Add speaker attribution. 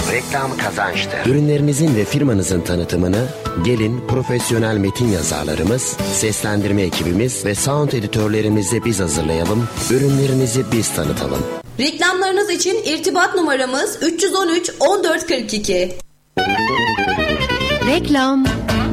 Speaker 1: reklam kazançtır. Ürünlerinizin ve firmanızın tanıtımını gelin profesyonel metin yazarlarımız, seslendirme ekibimiz ve sound editörlerimizle biz hazırlayalım, ürünlerinizi biz tanıtalım.
Speaker 2: Reklamlarınız için irtibat numaramız 313 1442.
Speaker 3: Reklam